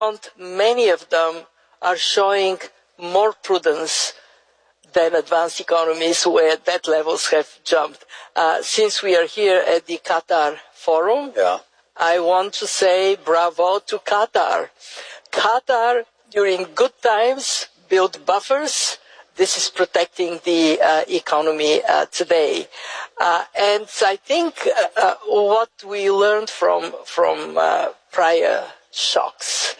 many of them are showing more prudence than advanced economies where debt levels have jumped. Since we are here at the Qatar Forum, I want to say bravo to Qatar. Qatar, during good times, built buffers. This is protecting the economy today. And I think what we learned from prior shocks,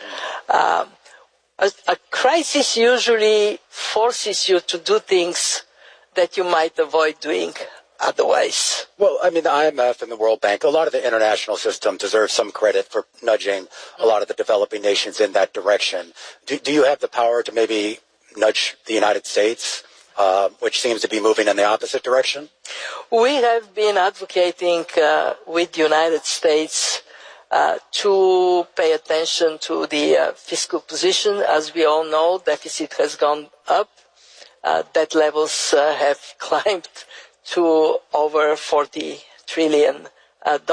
a crisis usually forces you to do things that you might avoid doing otherwise. Well, I mean, the IMF and the World Bank, a lot of the international system deserves some credit for nudging a lot of the developing nations in that direction. Do you have the power to maybe nudge the United States, which seems to be moving in the opposite direction? We have been advocating with the United States to pay attention to the fiscal position. As we all know, deficit has gone up. Debt levels have climbed to over $40 trillion. And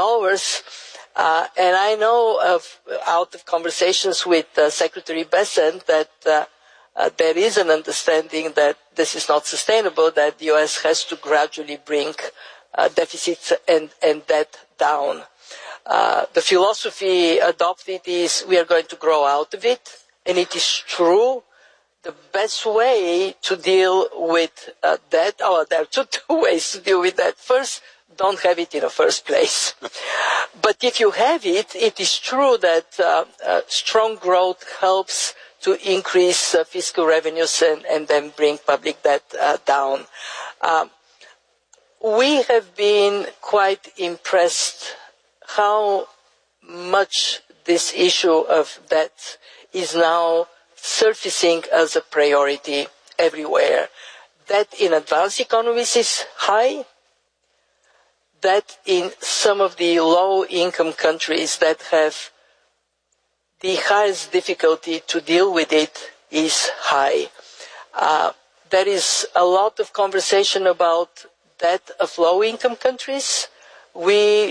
I know out of conversations with Secretary Bessent that there is an understanding that this is not sustainable, that the U.S. has to gradually bring deficits and debt down. The philosophy adopted is we are going to grow out of it, and it is true. The best way to deal with debt, there are two ways to deal with that. First, don't have it in the first place. But if you have it, it is true that strong growth helps to increase fiscal revenues and then bring public debt down. We have been quite impressed how much this issue of debt is now surfacing as a priority everywhere. Debt in advanced economies is high. Debt in some of the low-income countries that have the highest difficulty to deal with it is high. There is a lot of conversation about debt of low-income countries. We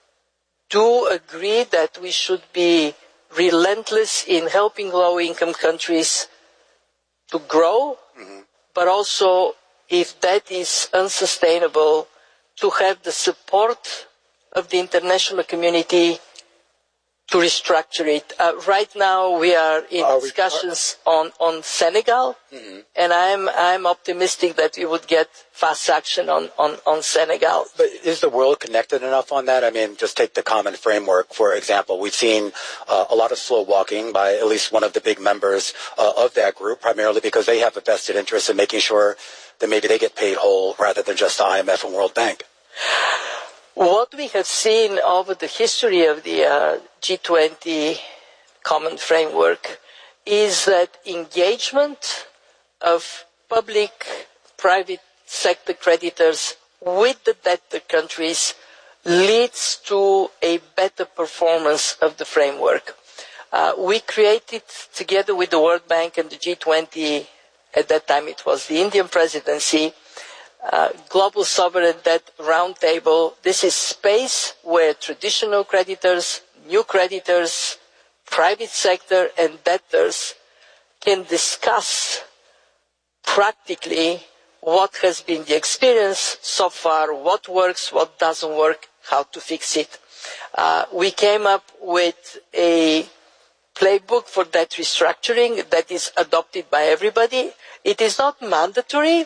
do agree that we should be relentless in helping low-income countries to grow, but also, if that is unsustainable, to have the support of the international community to restructure it. Right now, we are in discussions on Senegal, and I'm optimistic that we would get fast action on Senegal. But is the world connected enough on that? I mean, just take the common framework, for example. We've seen a lot of slow walking by at least one of the big members of that group, primarily because they have a vested interest in making sure that maybe they get paid whole rather than just the IMF and World Bank. What we have seen over the history of the G20 common framework is that engagement of public-private sector creditors with the debtor countries leads to a better performance of the framework. We created, together with the World Bank and the G20, at that time it was the Indian presidency, Global Sovereign Debt Roundtable. This is space where traditional creditors, new creditors, private sector and debtors can discuss practically what has been the experience so far, what works, what doesn't work, how to fix it. We came up with a playbook for debt restructuring that is adopted by everybody. It is not mandatory,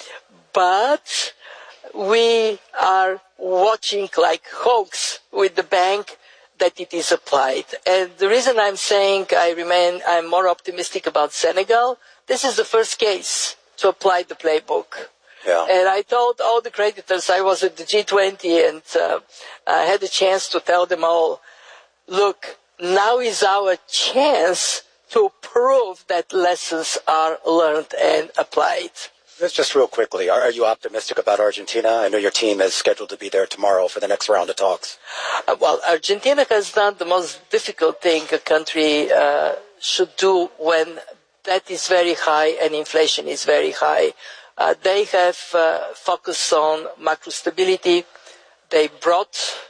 but we are watching like hawks with the bank that it is applied. And the reason I'm saying I'm more optimistic about Senegal, this is the first case to apply the playbook. Yeah. And I told all the creditors, I was at the G20 and I had a chance to tell them all, look, now is our chance to prove that lessons are learned and applied. Just real quickly, are you optimistic about Argentina? I know your team is scheduled to be there tomorrow for the next round of talks. Well, Argentina has done the most difficult thing a country should do when debt is very high and inflation is very high. They have focused on macro stability. They brought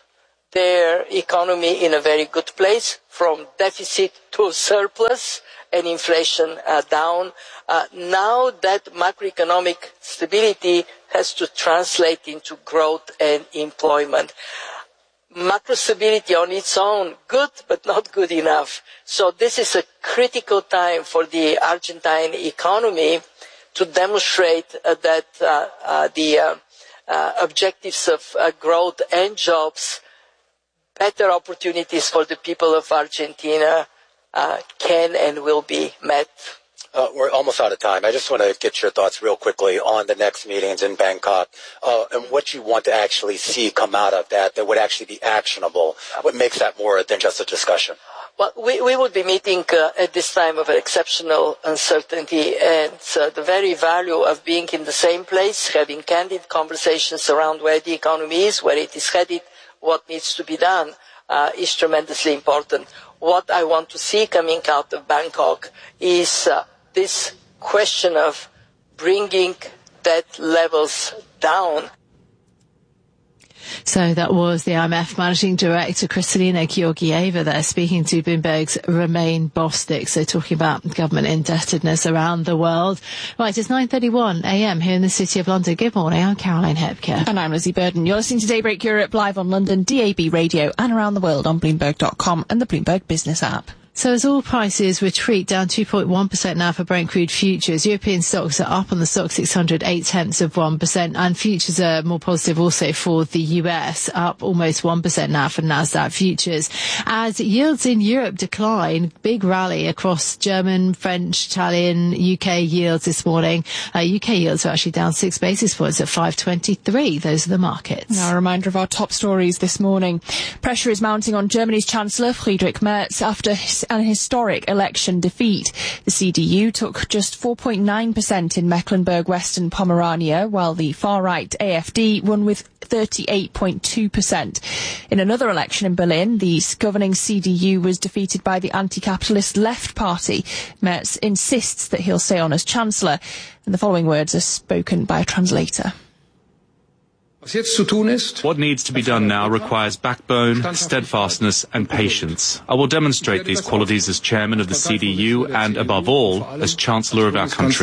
their economy in a very good place, from deficit to surplus and inflation down. Now that macroeconomic stability has to translate into growth and employment. Macro stability on its own, good, but not good enough. So this is a critical time for the Argentine economy to demonstrate that the objectives of growth and jobs, better opportunities for the people of Argentina can and will be met. We're almost out of time. I just want to get your thoughts real quickly on the next meetings in Bangkok and what you want to actually see come out of that would actually be actionable. What makes that more than just a discussion? Well, we would be meeting at this time of exceptional uncertainty, and the very value of being in the same place, having candid conversations around where the economy is, where it is headed, what needs to be done, is tremendously important. What I want to see coming out of Bangkok is this question of bringing debt levels down. So that was the IMF Managing Director, Kristalina Georgieva there, speaking to Bloomberg's Romain Bostic, so talking about government indebtedness around the world. Right, it's 9:31 a.m. here in the City of London. Good morning, I'm Caroline Hepker. And I'm Lizzie Burden. You're listening to Daybreak Europe live on London, DAB Radio and around the world on Bloomberg.com and the Bloomberg Business app. So as oil prices retreat down 2.1% now for Brent crude futures, European stocks are up on the stock 600, 0.8%, and futures are more positive also for the US, up almost 1% now for Nasdaq futures. As yields in Europe decline, big rally across German, French, Italian, UK yields this morning. UK yields are actually down 6 basis points at 5.23. Those are the markets. Now a reminder of our top stories this morning. Pressure is mounting on Germany's Chancellor Friedrich Merz after an historic election defeat. The CDU took just 4.9% in Mecklenburg-Western Pomerania, while the far-right AfD won with 38.2%. In another election in Berlin, the governing CDU was defeated by the anti-capitalist Left Party. Merz insists that he'll stay on as Chancellor, and the following words are spoken by a translator. What needs to be done now requires backbone, steadfastness and patience. I will demonstrate these qualities as chairman of the CDU and, above all, as Chancellor of our country.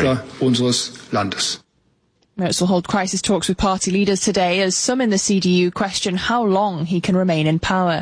Merz will hold crisis talks with party leaders today as some in the CDU question how long he can remain in power.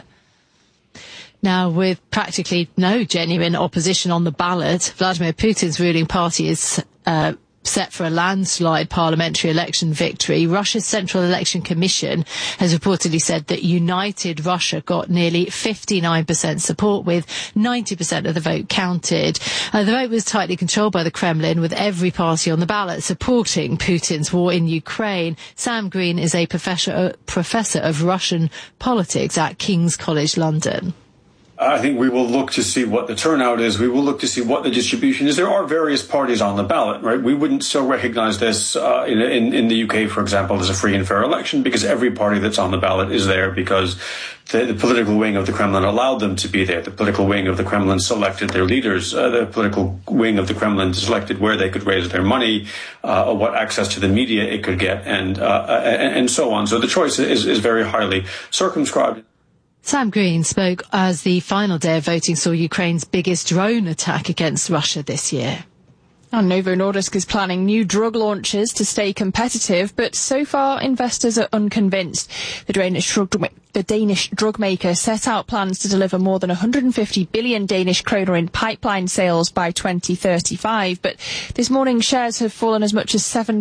Now, with practically no genuine opposition on the ballot, Vladimir Putin's ruling party is set for a landslide parliamentary election victory. Russia's Central Election Commission has reportedly said that United Russia got nearly 59% support, with 90% of the vote counted. The vote was tightly controlled by the Kremlin, with every party on the ballot supporting Putin's war in Ukraine. Sam Green is a professor of Russian politics at King's College London. I think we will look to see what the turnout is. We will look to see what the distribution is. There are various parties on the ballot, right? We wouldn't so recognize this in the UK, for example, as a free and fair election, because every party that's on the ballot is there because the political wing of the Kremlin allowed them to be there. The political wing of the Kremlin selected their leaders. The political wing of the Kremlin selected where they could raise their money, what access to the media it could get, and so on. So the choice is very highly circumscribed. Sam Green spoke as the final day of voting saw Ukraine's biggest drone attack against Russia this year. And Novo Nordisk is planning new drug launches to stay competitive, but so far investors are unconvinced. The Danish drug maker set out plans to deliver more than 150 billion Danish kroner in pipeline sales by 2035. But this morning shares have fallen as much as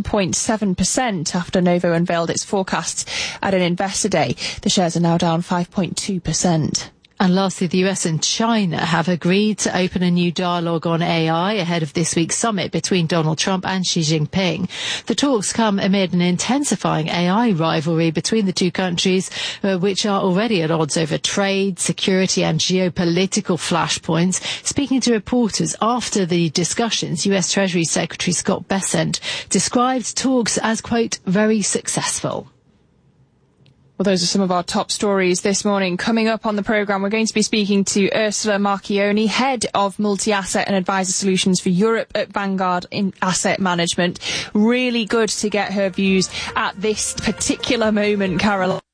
7.7% after Novo unveiled its forecasts at an investor day. The shares are now down 5.2%. And lastly, the US and China have agreed to open a new dialogue on AI ahead of this week's summit between Donald Trump and Xi Jinping. The talks come amid an intensifying AI rivalry between the two countries, which are already at odds over trade, security and geopolitical flashpoints. Speaking to reporters after the discussions, US Treasury Secretary Scott Bessent described talks as, quote, very successful. Well, those are some of our top stories this morning. Coming up on the programme, we're going to be speaking to Ursula Marchioni, Head of Multi-Asset and Advisor Solutions for Europe at Vanguard in Asset Management. Really good to get her views at this particular moment, Caroline.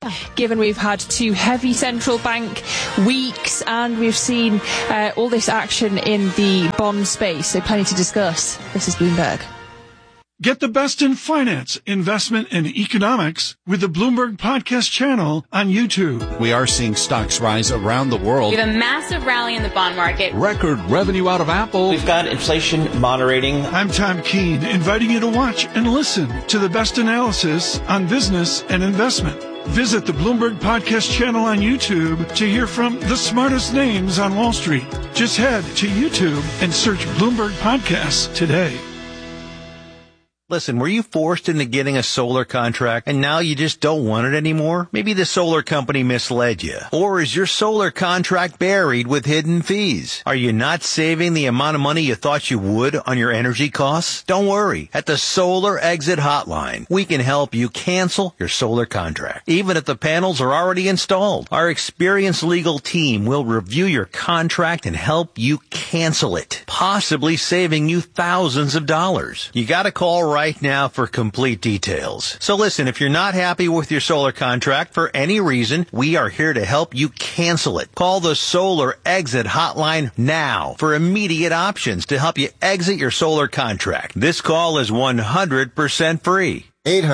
Given we've had two heavy central bank weeks and we've seen all this action in the bond space, so plenty to discuss. This is Bloomberg. Get the best in finance, investment, and economics with the Bloomberg Podcast channel on YouTube. We are seeing stocks rise around the world. We have a massive rally in the bond market. Record revenue out of Apple. We've got inflation moderating. I'm Tom Keene, inviting you to watch and listen to the best analysis on business and investment. Visit the Bloomberg Podcast channel on YouTube to hear from the smartest names on Wall Street. Just head to YouTube and search Bloomberg Podcasts today. Listen, were you forced into getting a solar contract and now you just don't want it anymore? Maybe the solar company misled you. Or is your solar contract buried with hidden fees? Are you not saving the amount of money you thought you would on your energy costs? Don't worry. At the Solar Exit Hotline, we can help you cancel your solar contract, even if the panels are already installed. Our experienced legal team will review your contract and help you cancel it, possibly saving you thousands of dollars. You gotta call right now for complete details. So listen, if you're not happy with your solar contract for any reason, we are here to help you cancel it. Call the Solar Exit Hotline now for immediate options to help you exit your solar contract. This call is 100% free.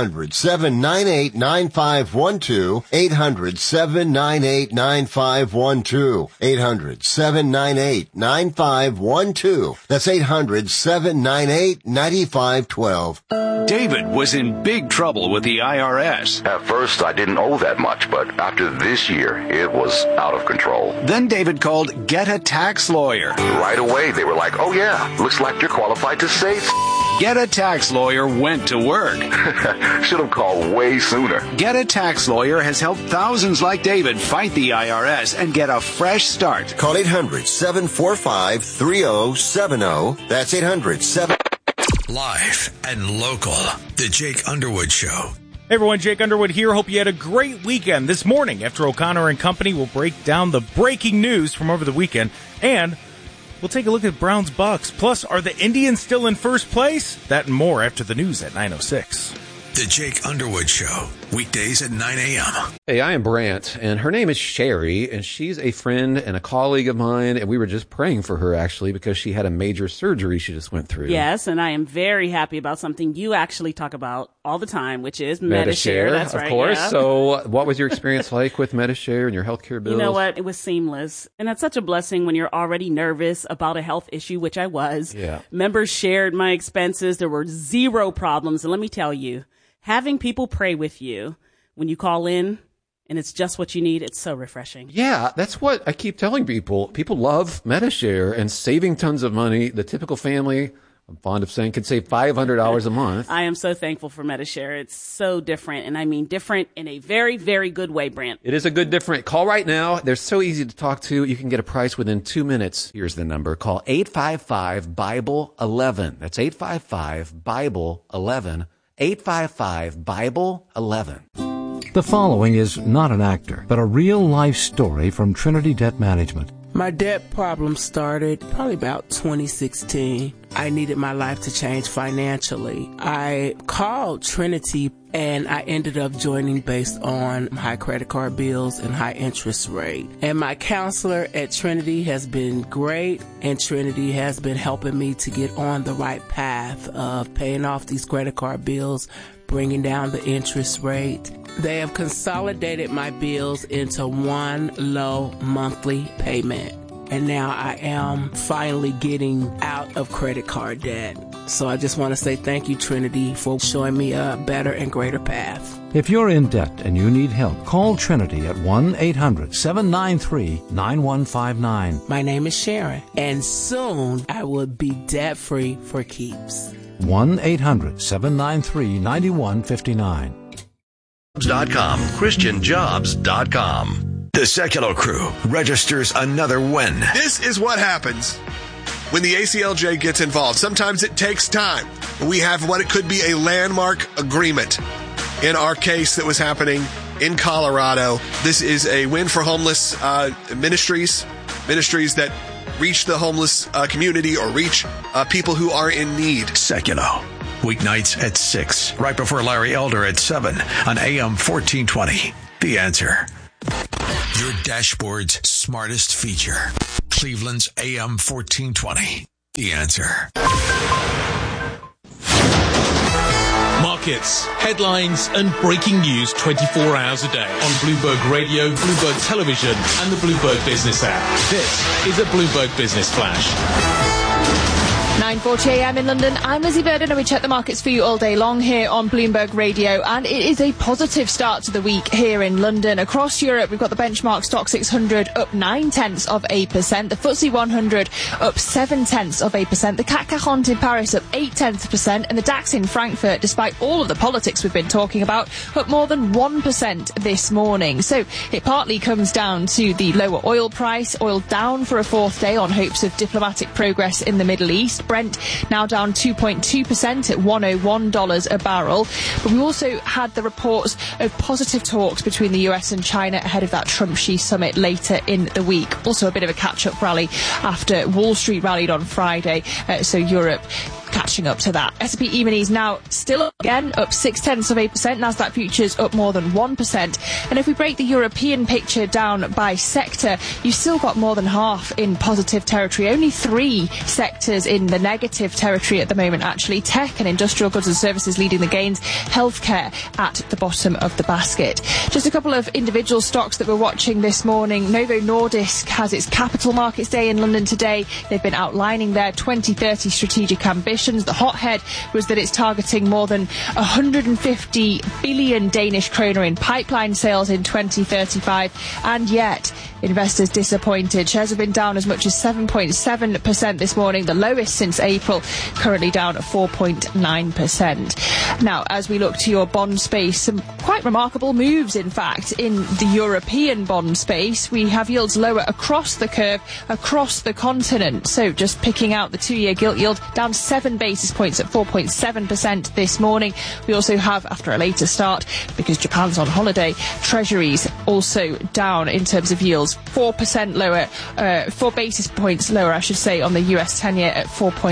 800-798-9512. 800-798-9512. 800-798-9512. That's 800-798-9512. David was in big trouble with the IRS. At first, I didn't owe that much, but after this year, it was out of control. Then David called Get a Tax Lawyer. Right away, they were like, oh yeah, looks like you're qualified to save. Get a Tax Lawyer went to work. Should have called way sooner. Get a Tax Lawyer has helped thousands like David fight the IRS and get a fresh start. Call 800-745-3070. That's 800-7... Live and local. The Jake Underwood Show. Hey everyone, Jake Underwood here. Hope you had a great weekend. This morning, after O'Connor and Company, will break down the breaking news from over the weekend, and we'll take a look at Browns Bucks. Plus, are the Indians still in first place? That and more after the news at 9:06. The Jake Underwood Show, weekdays at 9 a.m. Hey, I am Brant, and her name is Sherry, and she's a friend and a colleague of mine, and we were just praying for her, actually, because she had a major surgery she just went through. Yes, and I am very happy about something you actually talk about all the time, which is Medi-Share. That's right, of course. Yeah. So what was your experience like with Medi-Share and your healthcare bills? You know what? It was seamless. And that's such a blessing when you're already nervous about a health issue, which I was. Yeah. Members shared my expenses. There were zero problems. And let me tell you, having people pray with you when you call in and it's just what you need, it's so refreshing. Yeah, that's what I keep telling people. People love Medi-Share and saving tons of money. The typical family, I'm fond of saying, could save $500 a month. I am so thankful for Medi-Share. It's so different, and I mean different in a very, very good way, Brant. It is a good different. Call right now. They're so easy to talk to. You can get a price within 2 minutes. Here's the number. Call 855-BIBLE-11. That's 855-BIBLE-11. 855-BIBLE-11. The following is not an actor, but a real-life story from Trinity Debt Management. My debt problem started probably about 2016. I needed my life to change financially. I called Trinity and I ended up joining based on high credit card bills and high interest rate. And my counselor at Trinity has been great, and Trinity has been helping me to get on the right path of paying off these credit card bills, bringing down the interest rate. They have consolidated my bills into one low monthly payment. And now I am finally getting out of credit card debt. So I just want to say thank you, Trinity, for showing me a better and greater path. If you're in debt and you need help, call Trinity at 1-800-793-9159. My name is Sharon, and soon I will be debt-free for keeps. 1-800-793-9159. ChristianJobs.com. The Secular Crew registers another win. This is what happens when the ACLJ gets involved. Sometimes it takes time. We have what it could be a landmark agreement. In our case that was happening in Colorado, this is a win for homeless ministries that reach the homeless community or reach people who are in need. Secular. Weeknights at 6, right before Larry Elder at 7 on AM 1420. The Answer. Your dashboard's smartest feature. Cleveland's AM 1420. The Answer. Markets, headlines, and breaking news 24 hours a day on Bloomberg Radio, Bloomberg Television, and the Bloomberg Business app. This is a Bloomberg Business Flash. 9:40 a.m. in London. I'm Lizzie Burden, and we check the markets for you all day long here on Bloomberg Radio. And it is a positive start to the week here in London. Across Europe, we've got the benchmark Stock 600 up 0.9%, the FTSE 100 up 0.7%, the CAC 40 in Paris up 0.8%, and the DAX in Frankfurt, despite all of the politics we've been talking about, up more than 1% this morning. So it partly comes down to the lower oil price, oil down for a fourth day on hopes of diplomatic progress in the Middle East. Brent now down 2.2% at $101 a barrel. But we also had the reports of positive talks between the US and China ahead of that Trump-Xi summit later in the week. Also a bit of a catch-up rally after Wall Street rallied on Friday, so Europe catching up to that. S&P E-minis now still up again, up 0.6%. Nasdaq futures up more than 1%. And if we break the European picture down by sector, you've still got more than half in positive territory. Only 3 sectors in the negative territory at the moment, actually. Tech and industrial goods and services leading the gains. Healthcare at the bottom of the basket. Just a couple of individual stocks that we're watching this morning. Novo Nordisk has its Capital Markets Day in London today. They've been outlining their 2030 strategic ambitions. The hothead was that it's targeting more than 150 billion Danish kroner in pipeline sales in 2035, and yet investors disappointed. Shares have been down as much as 7.7% this morning, the lowest since April, currently down at 4.9%. Now, as we look to your bond space, some quite remarkable moves, in fact, in the European bond space. We have yields lower across the curve, across the continent. So just picking out the 2-year gilt yield, down 7 basis points at 4.7% this morning. We also have, after a later start, because Japan's on holiday, treasuries also down in terms of yields. 4% lower, 4 basis points lower, I should say, on the US 10-year at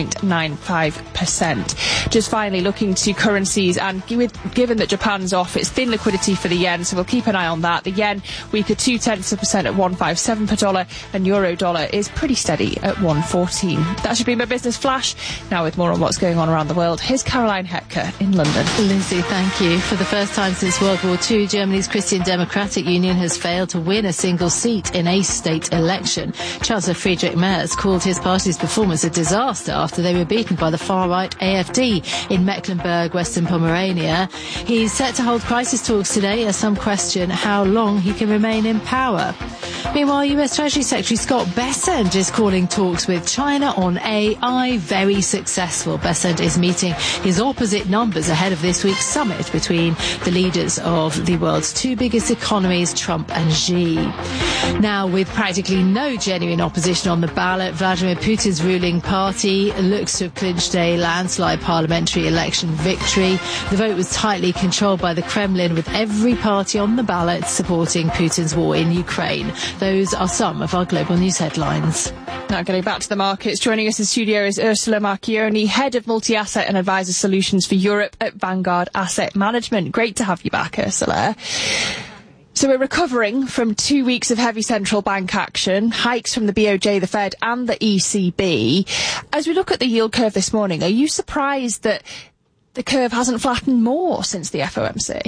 4.95%. Just finally looking to currencies, and given that Japan's off, it's thin liquidity for the yen, so we'll keep an eye on that. The yen weaker 0.2% at 157 per dollar, and euro dollar is pretty steady at 114. That should be my business flash. Now with more on what's going on around the world, here's Caroline Hepker in London. Lizzie, thank you. For the first time since World War II, Germany's Christian Democratic Union has failed to win a single seat in a state election. Chancellor Friedrich Merz called his party's performance a disaster after they were beaten by the far-right AfD in Mecklenburg, Western Pomerania. He's set to hold crisis talks today as some question how long he can remain in power. Meanwhile, US Treasury Secretary Scott Bessent is calling talks with China on AI very successful. Bessent is meeting his opposite numbers ahead of this week's summit between the leaders of the world's 2 biggest economies, Trump and Xi. Now, with practically no genuine opposition on the ballot, Vladimir Putin's ruling party looks to have clinched a landslide parliamentary election victory. The vote was tightly controlled by the Kremlin, with every party on the ballot supporting Putin's war in Ukraine. Those are some of our global news headlines. Now, getting back to the markets, joining us in studio is Ursula Marchioni, Head of Multi-Asset and Advisor Solutions for Europe at Vanguard Asset Management. Great to have you back, Ursula. So we're recovering from 2 weeks of heavy central bank action, hikes from the BOJ, the Fed and the ECB. As we look at the yield curve this morning, are you surprised that the curve hasn't flattened more since the FOMC?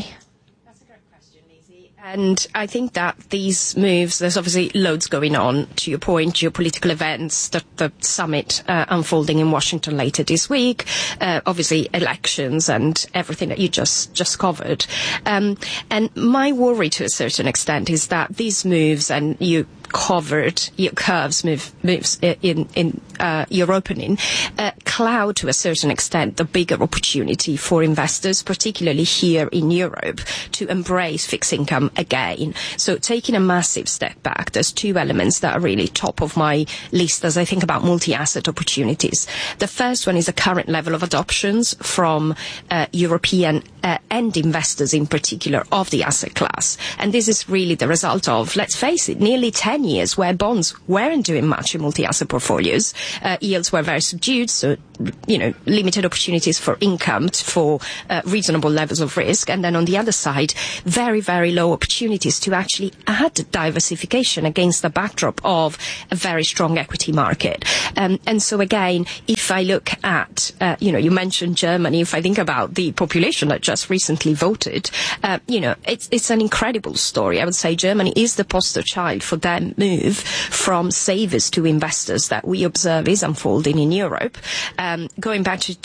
And I think that these moves, there's obviously loads going on, to your point, geopolitical events, the summit unfolding in Washington later this week, obviously elections and everything that you just covered. And my worry to a certain extent is that these moves, and you covered your curves moves in your opening, cloud to a certain extent the bigger opportunity for investors, particularly here in Europe, to embrace fixed income again. So taking a massive step back, there's 2 elements that are really top of my list as I think about multi-asset opportunities. The first one is the current level of adoptions from European and investors in particular of the asset class. And this is really the result of, let's face it, nearly 10 10 years where bonds weren't doing much in multi-asset portfolios. Yields were very subdued, so, limited opportunities for income for reasonable levels of risk. And then on the other side, very, very low opportunities to actually add diversification against the backdrop of a very strong equity market. And so again, if I look at, you mentioned Germany, if I think about the population that just recently voted, it's an incredible story. I would say Germany is the poster child for that move from savers to investors that we observe is unfolding in Europe. Going back to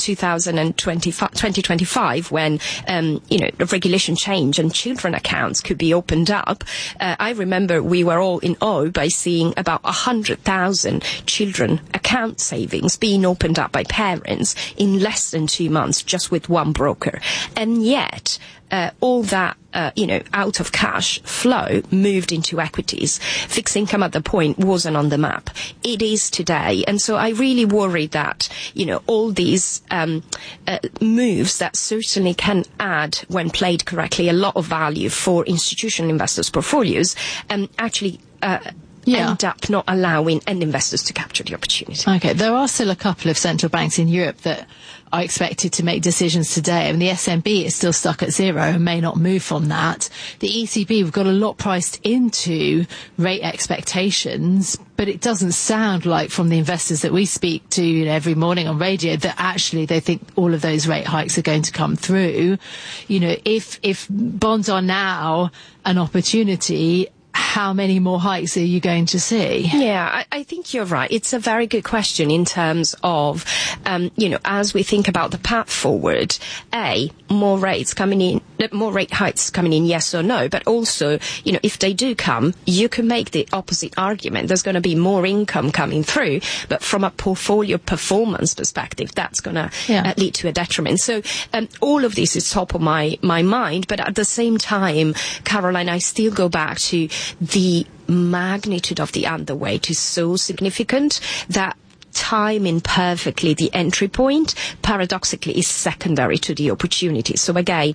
2025, when, the regulation changed and children accounts could be opened up, I remember we were all in awe by seeing about 100,000 children account savings being opened up by parents in less than 2 months just with one broker. And yet, all that, out of cash flow moved into equities. Fixed income at the point wasn't on the map. It is today. And so I really worry that, all these moves that certainly can add, when played correctly, a lot of value for institutional investors' portfolios, actually end up not allowing end investors to capture the opportunity. Okay, there are still a couple of central banks in Europe that are expected to make decisions today. I mean, the SNB is still stuck at 0 and may not move from that. The ECB, we've got a lot priced into rate expectations, but it doesn't sound like from the investors that we speak to every morning on radio that actually they think all of those rate hikes are going to come through. If bonds are now an opportunity, how many more hikes are you going to see? Yeah, I think you're right. It's a very good question in terms of, as we think about the path forward, more rate hikes coming in, yes or no, but also, if they do come, you can make the opposite argument. There's going to be more income coming through, but from a portfolio performance perspective, that's going to lead to a detriment. So, all of this is top of my mind, but at the same time, Caroline, I still go back to the magnitude of the underweight is so significant that timing perfectly the entry point paradoxically is secondary to the opportunity. So again,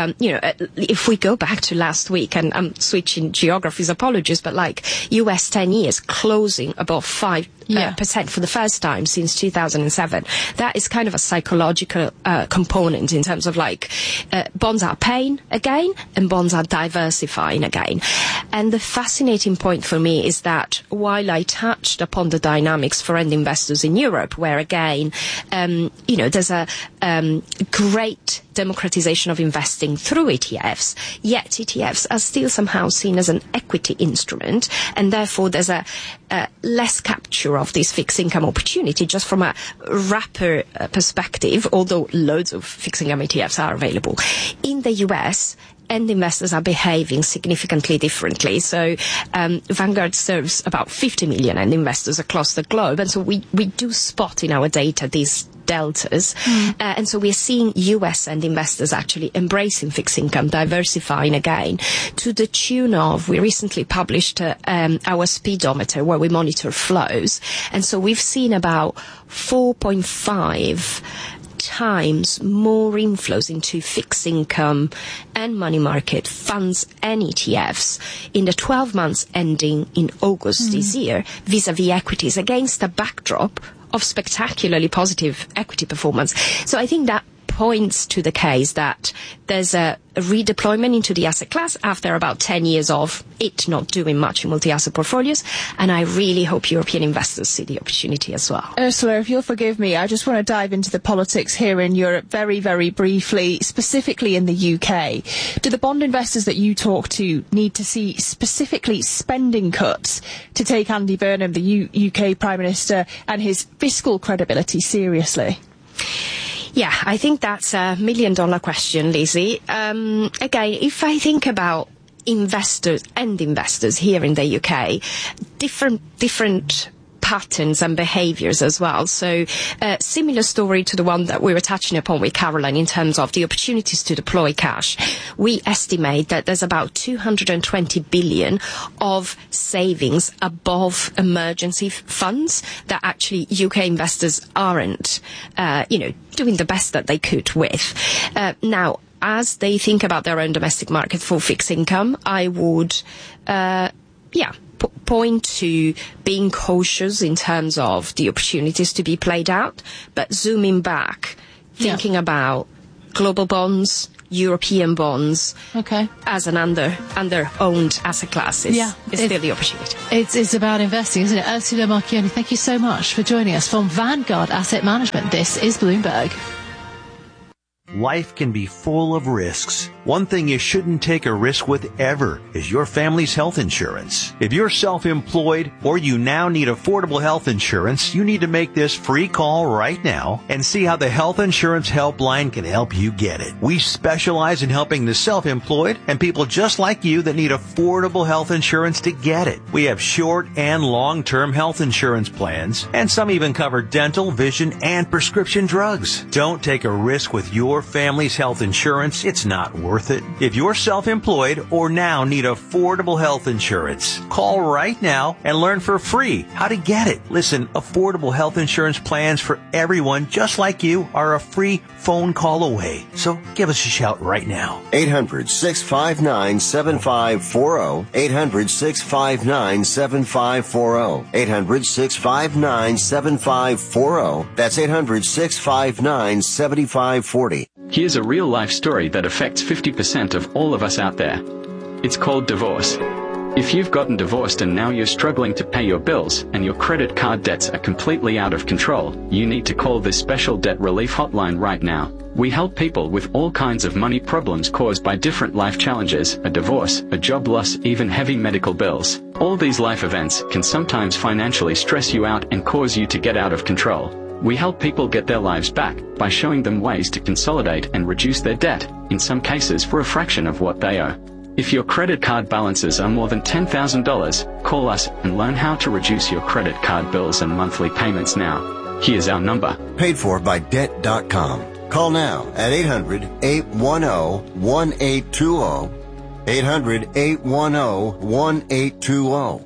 if we go back to last week, and I'm switching geographies, apologies, but like US 10 years closing above 5% for the first time since 2007, that is kind of a psychological component in terms of bonds are paying again and bonds are diversifying again. And the fascinating point for me is that while I touched upon the dynamics for end investors in Europe, where again, there's a great democratization of investing through ETFs, yet ETFs are still somehow seen as an equity instrument, and therefore there's a less capture of this fixed income opportunity just from a wrapper perspective, although loads of fixed income ETFs are available. In the US, end investors are behaving significantly differently. So Vanguard serves about 50 million end investors across the globe, and so we do spot in our data these deltas. And so we're seeing US end investors actually embracing fixed income, diversifying again, to the tune of, we recently published our speedometer where we monitor flows. And so we've seen about 4.5 times more inflows into fixed income and money market funds and ETFs in the 12 months ending in August this year vis-a-vis equities, against a backdrop of spectacularly positive equity performance. So I think that points to the case that there's a redeployment into the asset class after about 10 years of it not doing much in multi-asset portfolios, and I really hope European investors see the opportunity as well. Ursula, if you'll forgive me, I just want to dive into the politics here in Europe very, very briefly, specifically in the UK. Do the bond investors that you talk to need to see specifically spending cuts to take Andy Burnham, the UK Prime Minister, and his fiscal credibility seriously? Yeah, I think that's $1 million question, Lizzie. Again, if I think about investors here in the UK, different patterns and behaviours as well. So similar story to the one that we were touching upon with Caroline in terms of the opportunities to deploy cash. We estimate that there's about 220 billion of savings above emergency funds that actually UK investors aren't, doing the best that they could with. Now, as they think about their own domestic market for fixed income, I would, point to being cautious in terms of the opportunities to be played out, but zooming back, thinking about global bonds, European bonds, as an under-owned asset class is still the opportunity. It's about investing, isn't it? Ursula Marchioni, thank you so much for joining us from Vanguard Asset Management. This is Bloomberg. Life can be full of risks. One thing you shouldn't take a risk with ever is your family's health insurance. If you're self-employed or you now need affordable health insurance, you need to make this free call right now and see how the Health Insurance Helpline can help you get it. We specialize in helping the self-employed and people just like you that need affordable health insurance to get it. We have short and long-term health insurance plans, and some even cover dental, vision, and prescription drugs. Don't take a risk with your family's health insurance. It's not worth it. If you're self-employed or now need affordable health insurance, call right now and learn for free how to get it. Listen, affordable health insurance plans for everyone just like you are a free phone call away. So give us a shout right now. 800-659-7540. 800-659-7540. 800-659-7540. That's 800-659-7540. Here's a real-life story that affects 50% of all of us out there. It's called divorce. If you've gotten divorced and now you're struggling to pay your bills and your credit card debts are completely out of control, you need to call this special debt relief hotline right now. We help people with all kinds of money problems caused by different life challenges, a divorce, a job loss, even heavy medical bills. All these life events can sometimes financially stress you out and cause you to get out of control. We help people get their lives back by showing them ways to consolidate and reduce their debt, in some cases for a fraction of what they owe. If your credit card balances are more than $10,000, call us and learn how to reduce your credit card bills and monthly payments now. Here's our number. Paid for by Debt.com. Call now at 800-810-1820. 800-810-1820.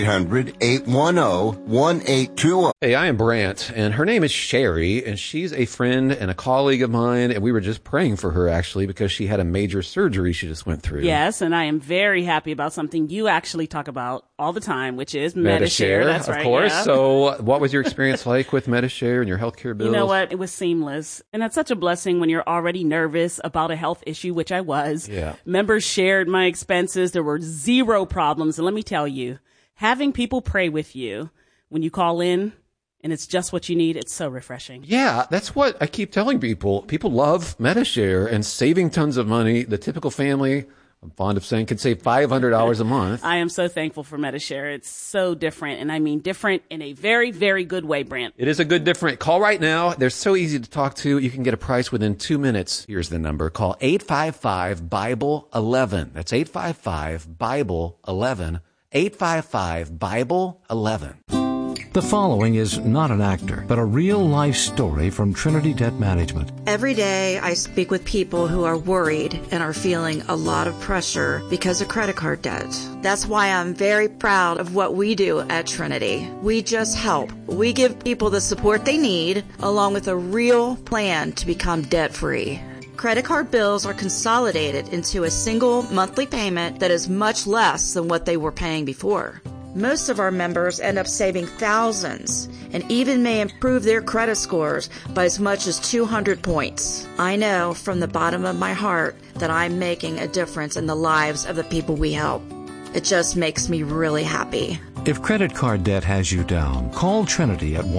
800-810-1820. Hey, I am Brant, and her name is Sherry, and she's a friend and a colleague of mine, and we were just praying for her, actually, because she had a major surgery she just went through. Yes, and I am very happy about something you actually talk about all the time, which is Medi-Share. That's right, of course. Yeah. So what was your experience like with Medi-Share and your healthcare bills? You know what? It was seamless. And that's such a blessing when you're already nervous about a health issue, which I was. Yeah. Members shared my expenses. There were zero problems. And let me tell you, having people pray with you when you call in and it's just what you need, it's so refreshing. Yeah, that's what I keep telling people. People love Medi-Share and saving tons of money. The typical family, I'm fond of saying, could save $500 a month. I am so thankful for Medi-Share. It's so different, and I mean different in a very, very good way, Brant. It is a good different. Call right now. They're so easy to talk to. You can get a price within 2 minutes. Here's the number. Call 855-BIBLE-11. That's 855-BIBLE-11. 855-BIBLE-11. The following is not an actor, but a real-life story from Trinity Debt Management. Every day I speak with people who are worried and are feeling a lot of pressure because of credit card debt. That's why I'm very proud of what we do at Trinity. We just help. We give people the support they need, along with a real plan to become debt-free. Credit card bills are consolidated into a single monthly payment that is much less than what they were paying before. Most of our members end up saving thousands and even may improve their credit scores by as much as 200 points. I know from the bottom of my heart that I'm making a difference in the lives of the people we help. It just makes me really happy. If credit card debt has you down, call Trinity at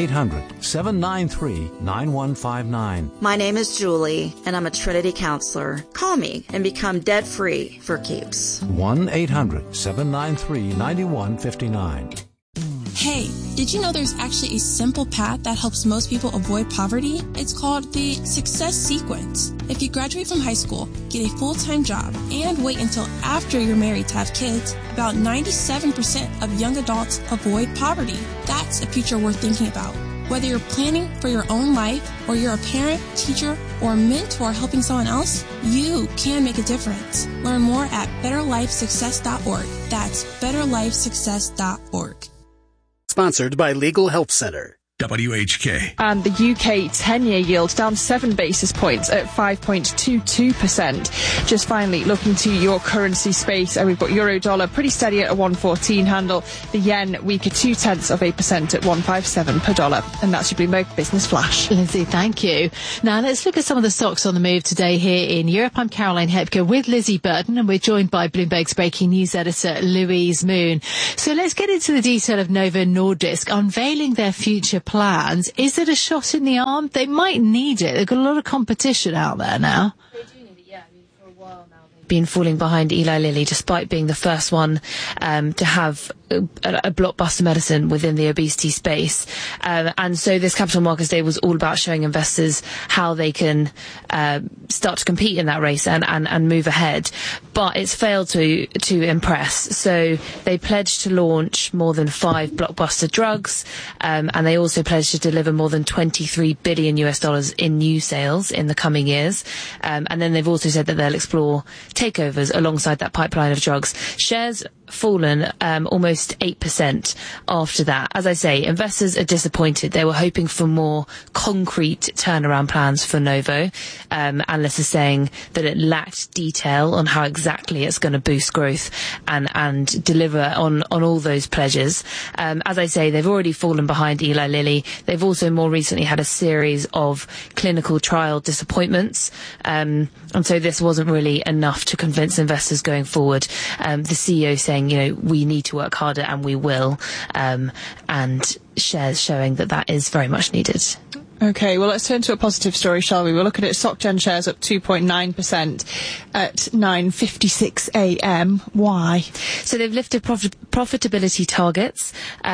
1-800-793-9159. My name is Julie, and I'm a Trinity counselor. Call me and become debt-free for keeps. 1-800-793-9159. Hey, did you know there's actually a simple path that helps most people avoid poverty? It's called the Success Sequence. If you graduate from high school, get a full-time job, and wait until after you're married to have kids, about 97% of young adults avoid poverty. That's a future worth thinking about. Whether you're planning for your own life, or you're a parent, teacher, or a mentor helping someone else, you can make a difference. Learn more at betterlifesuccess.org. That's betterlifesuccess.org. Sponsored by Legal Help Center. WHK. And the UK 10-year yield down 7 basis points at 5.22%. Just finally, looking to your currency space, we've got euro dollar pretty steady at a 114 handle. The yen weaker 0.2% at 157 per dollar. And that's your Bloomberg Business Flash. Lindsay, thank you. Now let's look at some of the stocks on the move today here in Europe. I'm Caroline Hepker with Lizzie Burton, and we're joined by Bloomberg's breaking news editor Louise Moon. So let's get into the detail of Novo Nordisk unveiling their future plans. Is it a shot in the arm? They might need it. They've got a lot of competition out there now. They do need it, yeah. I mean, for a while now they've been falling behind Eli Lilly, despite being the first one to have a blockbuster medicine within the obesity space. And so this Capital Markets Day was all about showing investors how they can start to compete in that race and move ahead. But it's failed to impress. So they pledged to launch more than 5 blockbuster drugs, and they also pledged to deliver more than $23 billion in new sales in the coming years. And then they've also said that they'll explore takeovers alongside that pipeline of drugs. Shares fallen almost 8% after that. As I say, investors are disappointed. They were hoping for more concrete turnaround plans for Novo. Analysts are saying that it lacked detail on how exactly it's going to boost growth and deliver on all those pledges. As I say, they've already fallen behind Eli Lilly. They've also more recently had a series of clinical trial disappointments. And so this wasn't really enough to convince investors going forward. The CEO saying, we need to work harder, and we will, and shares showing that is very much needed. Okay, well, let's turn to a positive story, shall we? We'll look at it. SocGen shares up 2.9% at 9:56 a.m. Why? So they've lifted profitability targets.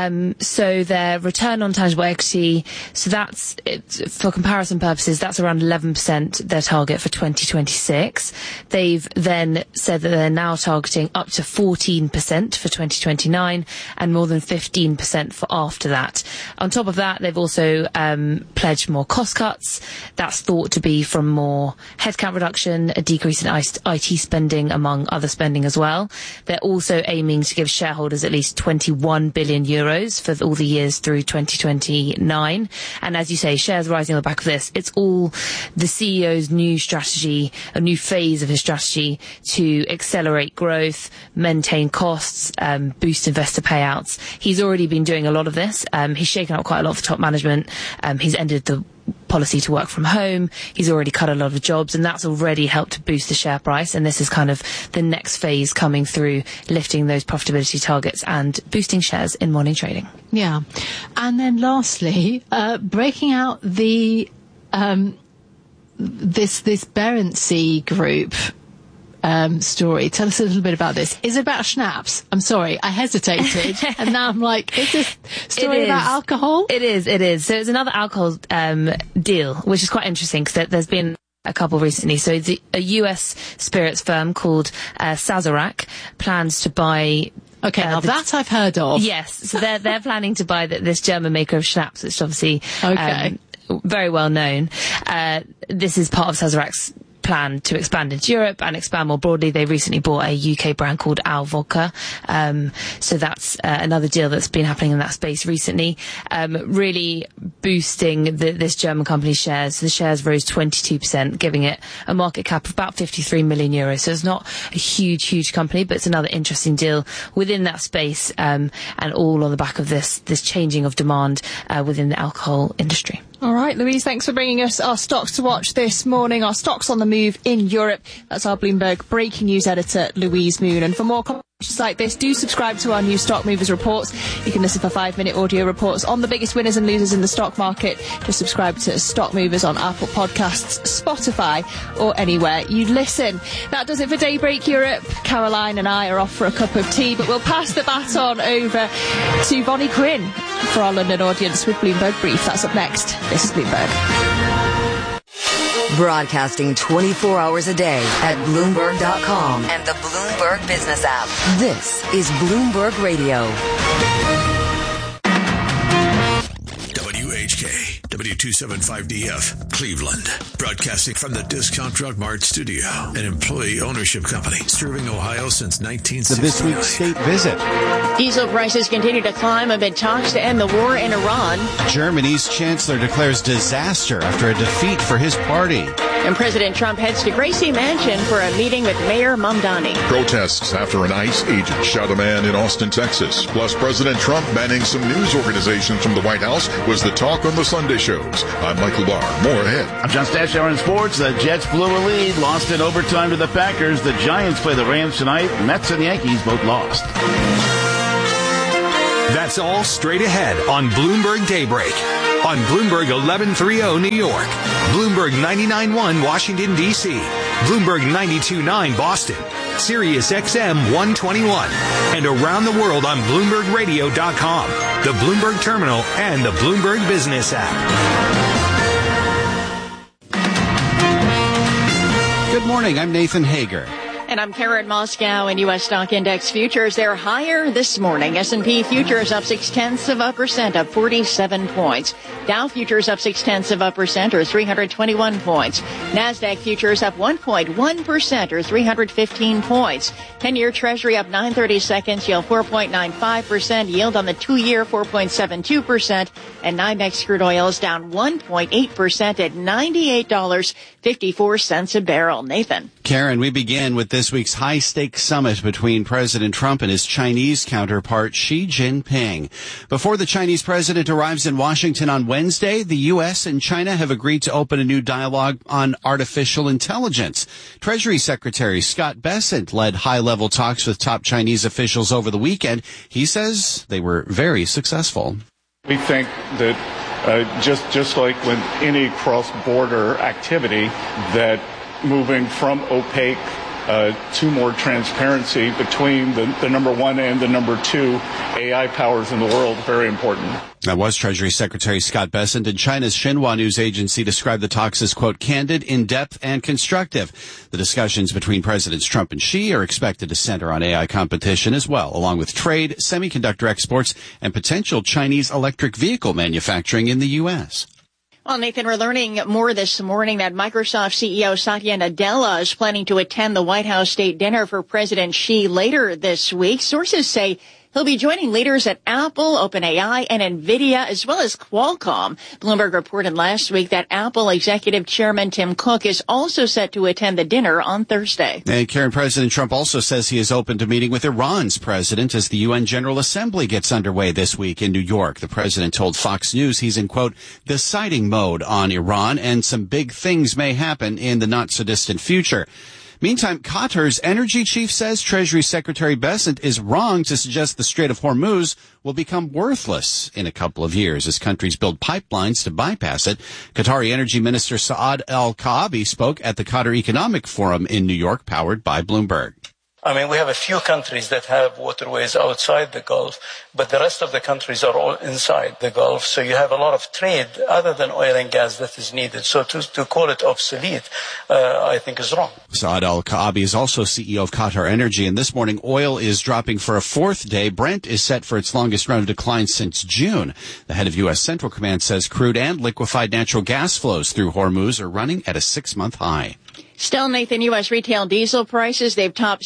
So their return on tangible equity, so that's, for comparison purposes, that's around 11%, their target for 2026. They've then said that they're now targeting up to 14% for 2029 and more than 15% for after that. On top of that, they've also pledged more cost cuts. That's thought to be from more headcount reduction, a decrease in IT spending, among other spending as well. They're also aiming to give shareholders at least 21 billion euros for all the years through 2029. And as you say, shares rising on the back of this. It's all the CEO's new strategy, a new phase of his strategy to accelerate growth, maintain costs, boost investor payouts. He's already been doing a lot of this. He's shaken up quite a lot of the top management. He's ended the policy to work from home. He's already cut a lot of jobs, and that's already helped to boost the share price. And this is kind of the next phase coming through, lifting those profitability targets and boosting shares in morning trading. Yeah. And then lastly, breaking out the this Berentsey group story. Tell us a little bit about this. Is it about schnapps? I'm sorry, I hesitated, and now I'm like, is this story about alcohol? It is. So it's another alcohol deal, which is quite interesting because there's been a couple recently. So a US spirits firm called Sazerac plans to buy. Okay, now that I've heard of. Yes, so they're planning to buy this German maker of schnapps, which is obviously very well known. This is part of Sazerac's plan to expand into Europe and expand more broadly. They recently bought a UK brand called Al Vodka. So that's another deal that's been happening in that space recently, really boosting this German company's shares. So the shares rose 22%, giving it a market cap of about 53 million euros. So it's not a huge company, but it's another interesting deal within that space, and all on the back of this changing of demand within the alcohol industry. All right, Louise, thanks for bringing us our stocks to watch this morning. Our stocks on the move in Europe. That's our Bloomberg breaking news editor, Louise Moon. And for more conversations like this, do subscribe to our new Stock Movers reports. You can listen for 5-minute audio reports on the biggest winners and losers in the stock market. Just subscribe to Stock Movers on Apple Podcasts, Spotify, or anywhere you listen. That does it for Daybreak Europe. Caroline and I are off for a cup of tea, but we'll pass the baton over to Bonnie Quinn for our London audience with Bloomberg Brief. That's up next. This is Bloomberg. Broadcasting 24 hours a day at Bloomberg.com and the Bloomberg Business app. This is Bloomberg Radio. WHK, W275DF, Cleveland. Broadcasting from the Discount Drug Mart studio, an employee ownership company serving Ohio since 1969. This week's state visit. Diesel prices continue to climb amid talks to end the war in Iran. Germany's chancellor declares disaster after a defeat for his party. And President Trump heads to Gracie Mansion for a meeting with Mayor Mamdani. Protests after an ICE agent shot a man in Austin, Texas. Plus, President Trump banning some news organizations from the White House was the talk on the Sunday shows. I'm Michael Barr. More ahead. I'm John Stashower in sports. The Jets blew a lead, lost in overtime to the Packers. The Giants play the Rams tonight. Mets and Yankees both lost. That's all straight ahead on Bloomberg Daybreak. On Bloomberg 1130 New York, Bloomberg 99.1 Washington, D.C., Bloomberg 92.9 Boston, Sirius XM 121, and around the world on BloombergRadio.com, the Bloomberg Terminal, and the Bloomberg Business app. Good morning, I'm Nathan Hager. And I'm Karen Moscow. In U.S. stock index futures, they're higher this morning. S&P futures up 0.6%, up 47 points. Dow futures up 0.6%, or 321 points. NASDAQ futures up 1.1%, or 315 points. 10-year Treasury up 9/32, yield 4.95%, yield on the 2-year 4.72%, and NYMEX crude oil is down 1.8% at $98.54 a barrel. Nathan. Karen, we begin with this week's high-stakes summit between President Trump and his Chinese counterpart Xi Jinping. Before the Chinese president arrives in Washington on Wednesday, the U.S. and China have agreed to open a new dialogue on artificial intelligence. Treasury Secretary Scott Bessent led high-level talks with top Chinese officials over the weekend. He says they were very successful. We think that just like with any cross-border activity, that moving from opaque to more transparency between the number one and the number two AI powers in the world, very important. That was Treasury Secretary Scott Bessent, and China's Xinhua news agency described the talks as, quote, candid, in-depth, and constructive. The discussions between Presidents Trump and Xi are expected to center on AI competition as well, along with trade, semiconductor exports, and potential Chinese electric vehicle manufacturing in the U.S. Well, Nathan, we're learning more this morning that Microsoft CEO Satya Nadella is planning to attend the White House state dinner for President Xi later this week. Sources say he'll be joining leaders at Apple, OpenAI, and NVIDIA, as well as Qualcomm. Bloomberg reported last week that Apple executive chairman Tim Cook is also set to attend the dinner on Thursday. And Karen, President Trump also says he is open to meeting with Iran's president as the UN General Assembly gets underway this week in New York. The president told Fox News he's in, quote, deciding mode on Iran, and some big things may happen in the not-so-distant future. Meantime, Qatar's energy chief says Treasury Secretary Bessent is wrong to suggest the Strait of Hormuz will become worthless in a couple of years as countries build pipelines to bypass it. Qatari Energy Minister Saad Al-Kaabi spoke at the Qatar Economic Forum in New York, powered by Bloomberg. I mean, we have a few countries that have waterways outside the Gulf, but the rest of the countries are all inside the Gulf. So you have a lot of trade other than oil and gas that is needed. So to call it obsolete, I think is wrong. Saad Al-Kaabi is also CEO of Qatar Energy, and this morning oil is dropping for a fourth day. Brent is set for its longest run of decline since June. The head of U.S. Central Command says crude and liquefied natural gas flows through Hormuz are running at a 6-month high. Still, Nathan, U.S. retail diesel prices, they've topped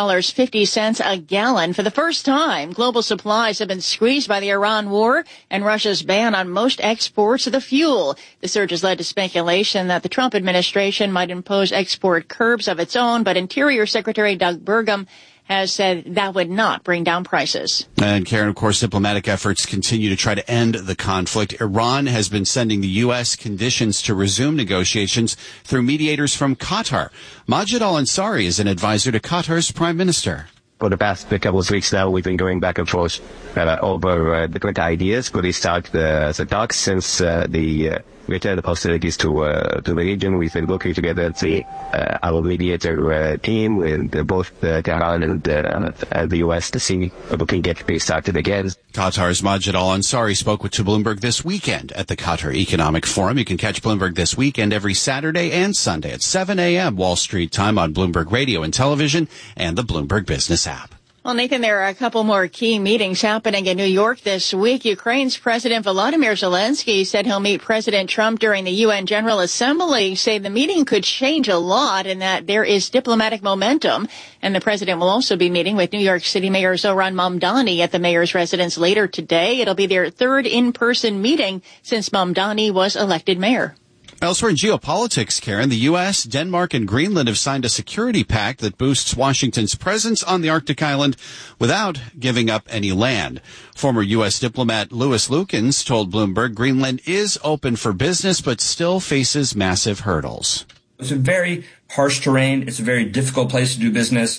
$6.50 a gallon for the first time. Global supplies have been squeezed by the Iran war and Russia's ban on most exports of the fuel. The surge has led to speculation that the Trump administration might impose export curbs of its own, but Interior Secretary Doug Burgum has said that would not bring down prices. And Karen, of course, diplomatic efforts continue to try to end the conflict. Iran has been sending the U.S. conditions to resume negotiations through mediators from Qatar. Majid Al-Ansari is an advisor to Qatar's prime minister. For the past couple of weeks now, we've been going back and forth over different ideas. Could we start the talks since the return of hostilities to the region? We've been working together as our mediator team with both Tehran and the U.S. to see if we can get things started again. Qatar's Majid Al-Ansari spoke to Bloomberg this weekend at the Qatar Economic Forum. You can catch Bloomberg this weekend every Saturday and Sunday at 7 a.m. Wall Street time on Bloomberg Radio and Television and the Bloomberg Business app. Well, Nathan, there are a couple more key meetings happening in New York this week. Ukraine's President Volodymyr Zelensky said he'll meet President Trump during the UN General Assembly, saying the meeting could change a lot and that there is diplomatic momentum. And the president will also be meeting with New York City Mayor Zohran Mamdani at the mayor's residence later today. It'll be their third in-person meeting since Mamdani was elected mayor. Elsewhere in geopolitics, Karen, the U.S., Denmark, and Greenland have signed a security pact that boosts Washington's presence on the Arctic island without giving up any land. Former U.S. diplomat Louis Lukens told Bloomberg Greenland is open for business but still faces massive hurdles. It's a very harsh terrain. It's a very difficult place to do business.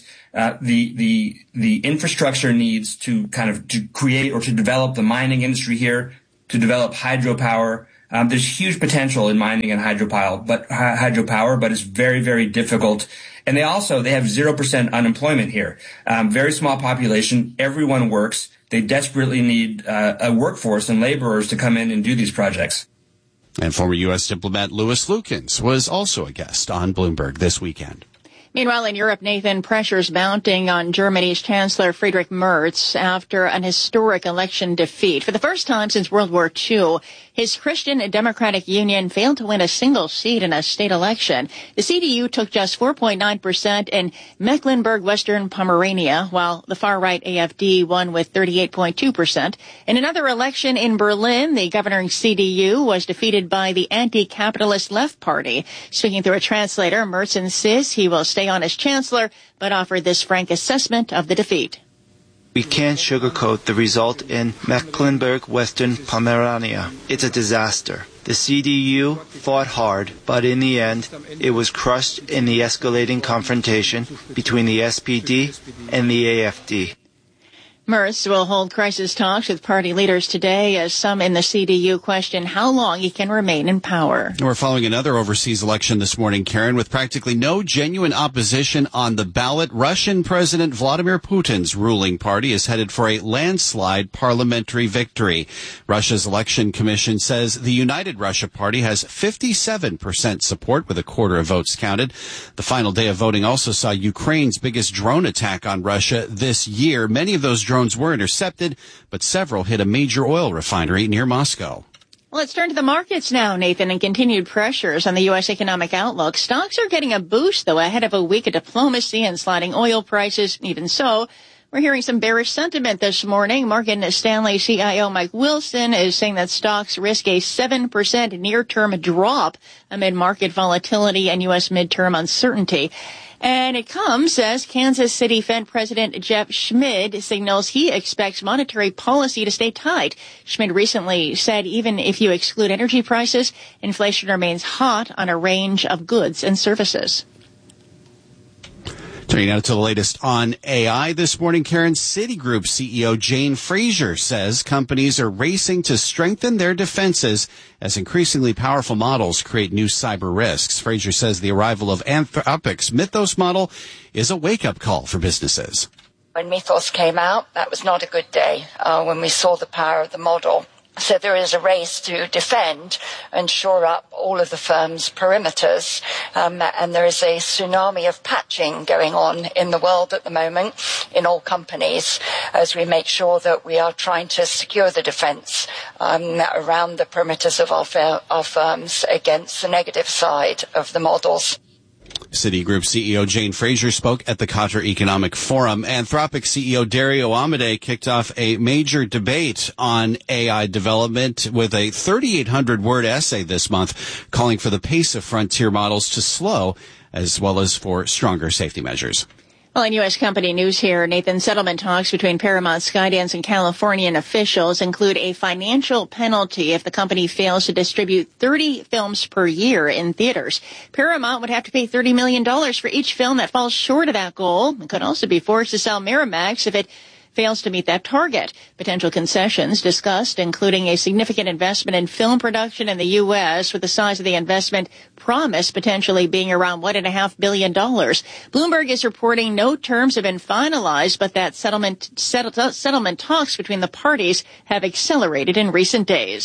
The infrastructure needs to to create or to develop the mining industry here, to develop hydropower. There's huge potential in mining and hydropower, but it's very, very difficult. And they have 0% unemployment here. Very small population. Everyone works. They desperately need a workforce and laborers to come in and do these projects. And former U.S. diplomat Louis Lukens was also a guest on Bloomberg this weekend. Meanwhile, in Europe, Nathan, pressures mounting on Germany's Chancellor Friedrich Merz after an historic election defeat. For the first time since World War II, his Christian Democratic Union failed to win a single seat in a state election. The CDU took just 4.9% in Mecklenburg-Western Pomerania, while the far-right AfD won with 38.2%. In another election in Berlin, the governing CDU was defeated by the anti-capitalist Left Party. Speaking through a translator, Merz insists he will stay on as chancellor, but offered this frank assessment of the defeat. We can't sugarcoat the result in Mecklenburg-Western Pomerania. It's a disaster. The CDU fought hard, but in the end, it was crushed in the escalating confrontation between the SPD and the AfD. Merz will hold crisis talks with party leaders today as some in the CDU question how long he can remain in power. We're following another overseas election this morning, Karen, with practically no genuine opposition on the ballot. Russian President Vladimir Putin's ruling party is headed for a landslide parliamentary victory. Russia's election commission says the United Russia Party has 57% support with a quarter of votes counted. The final day of voting also saw Ukraine's biggest drone attack on Russia this year. Many of those drones were intercepted, but several hit a major oil refinery near Moscow. Well, let's turn to the markets now, Nathan, and continued pressures on the U.S. economic outlook. Stocks are getting a boost, though, ahead of a week of diplomacy and sliding oil prices. Even so, we're hearing some bearish sentiment this morning. Morgan Stanley CIO Mike Wilson is saying that stocks risk a 7% near-term drop amid market volatility and U.S. midterm uncertainty. And it comes as Kansas City Fed President Jeff Schmid signals he expects monetary policy to stay tight. Schmid recently said even if you exclude energy prices, inflation remains hot on a range of goods and services. Turning now to the latest on AI this morning, Karen, Citigroup CEO Jane Fraser says companies are racing to strengthen their defenses as increasingly powerful models create new cyber risks. Fraser says the arrival of Anthropic's Mythos model is a wake-up call for businesses. When Mythos came out, that was not a good day when we saw the power of the model. So there is a race to defend and shore up all of the firm's perimeters. And there is a tsunami of patching going on in the world at the moment in all companies as we make sure that we are trying to secure the defense around the perimeters of our firms against the negative side of the models. Citigroup CEO Jane Fraser spoke at the Qatar Economic Forum. Anthropic CEO Dario Amodei kicked off a major debate on AI development with a 3,800-word essay this month calling for the pace of frontier models to slow as well as for stronger safety measures. Well, in U.S. company news here, Nathan, settlement talks between Paramount, Skydance, and Californian officials include a financial penalty if the company fails to distribute 30 films per year in theaters. Paramount would have to pay $30 million for each film that falls short of that goal. It could also be forced to sell Miramax if it fails to meet that target. Potential concessions discussed, including a significant investment in film production in the U.S., with the size of the investment promised potentially being around $1.5 billion. Bloomberg is reporting no terms have been finalized, but that settlement talks between the parties have accelerated in recent days.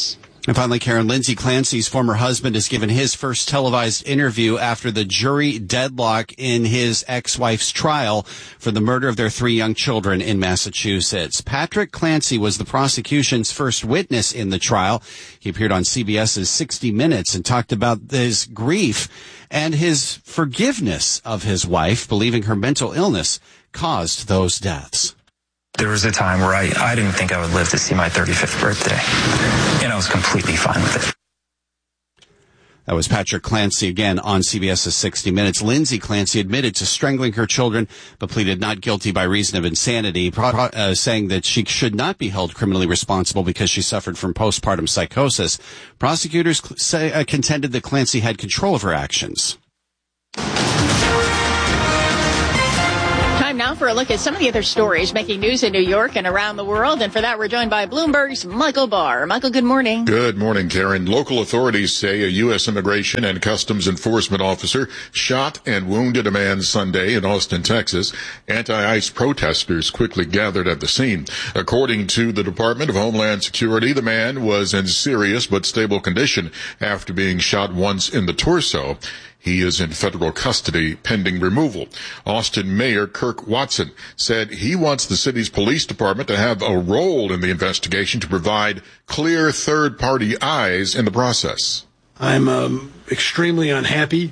And finally, Karen, Lindsay Clancy's former husband has given his first televised interview after the jury deadlock in his ex-wife's trial for the murder of their 3 young children in Massachusetts. Patrick Clancy was the prosecution's first witness in the trial. He appeared on CBS's 60 Minutes and talked about his grief and his forgiveness of his wife, believing her mental illness caused those deaths. There was a time where I didn't think I would live to see my 35th birthday, and I was completely fine with it. That was Patrick Clancy again on CBS's 60 Minutes. Lindsay Clancy admitted to strangling her children, but pleaded not guilty by reason of insanity, saying that she should not be held criminally responsible because she suffered from postpartum psychosis. Prosecutors contended that Clancy had control of her actions. Time now for a look at some of the other stories making news in New York and around the world. And for that, we're joined by Bloomberg's Michael Barr. Michael, good morning. Good morning, Karen. Local authorities say a U.S. Immigration and Customs Enforcement officer shot and wounded a man Sunday in Austin, Texas. Anti-ICE protesters quickly gathered at the scene. According to the Department of Homeland Security, the man was in serious but stable condition after being shot once in the torso. He is in federal custody pending removal. Austin Mayor Kirk Watson said he wants the city's police department to have a role in the investigation to provide clear third-party eyes in the process. I'm extremely unhappy.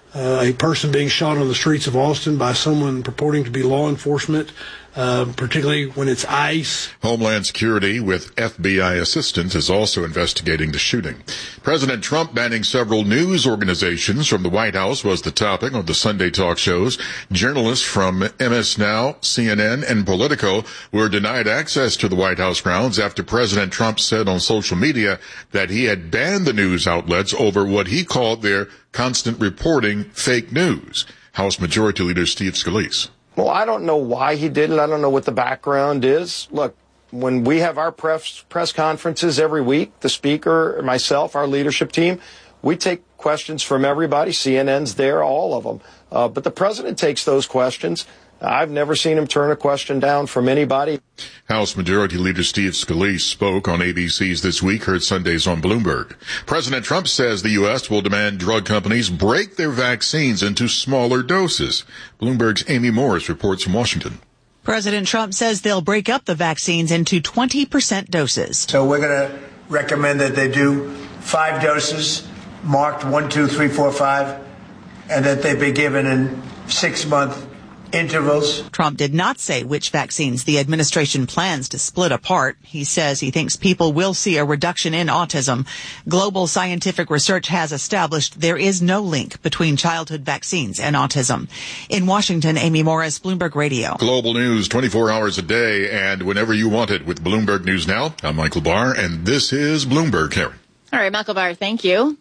A person being shot on the streets of Austin by someone purporting to be law enforcement, particularly when it's ICE. Homeland Security, with FBI assistance, is also investigating the shooting. President Trump banning several news organizations from the White House was the topic of the Sunday talk shows. Journalists from MS Now, CNN, and Politico were denied access to the White House grounds after President Trump said on social media that he had banned the news outlets over what he called their constant reporting fake news. House Majority Leader Steve Scalise. Well, I don't know why he did it. I don't know what the background is. Look, when we have our press conferences every week, the speaker, myself, our leadership team, we take questions from everybody. CNN's there, all of them. But the president takes those questions. I've never seen him turn a question down from anybody. House Majority Leader Steve Scalise spoke on ABC's This Week, heard Sundays on Bloomberg. President Trump says the U.S. will demand drug companies break their vaccines into smaller doses. Bloomberg's Amy Morris reports from Washington. President Trump says they'll break up the vaccines into 20% doses. So we're going to recommend that they do 5 doses, marked 1, 2, 3, 4, 5, and that they be given in 6-month intervals. Trump did not say which vaccines the administration plans to split apart. He says he thinks people will see a reduction in autism. Global scientific research has established there is no link between childhood vaccines and autism. In Washington, Amy Morris, Bloomberg Radio. Global news 24 hours a day and whenever you want it with Bloomberg News Now. I'm Michael Barr, and this is Bloomberg, Karen. All right, Michael Barr, thank you.